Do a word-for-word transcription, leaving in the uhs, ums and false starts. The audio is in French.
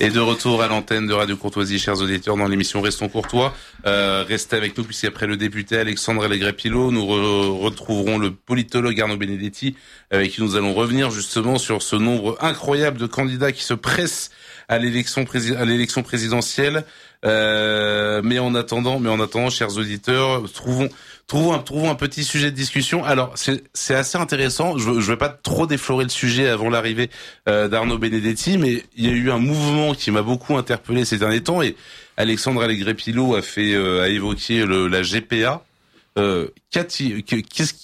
Et de retour à l'antenne de Radio Courtoisie, chers auditeurs, dans l'émission Restons Courtois. Euh, restez avec nous, puisqu'après le député Alexandre Allègre-Pilot, nous re- retrouverons le politologue Arnaud Benedetti, avec qui nous allons revenir justement sur ce nombre incroyable de candidats qui se pressent à l'élection, prési- à l'élection présidentielle. Euh, mais en attendant, mais en attendant, chers auditeurs, trouvons, trouvons un, trouvons un petit sujet de discussion. Alors, c'est, c'est assez intéressant. Je, je vais pas trop déflorer le sujet avant l'arrivée euh, d'Arnaud Benedetti, mais il y a eu un mouvement qui m'a beaucoup interpellé ces derniers temps, et Alexandre Allègre-Pilot a fait, euh, a évoqué le, la G P A. Euh, qu'est-ce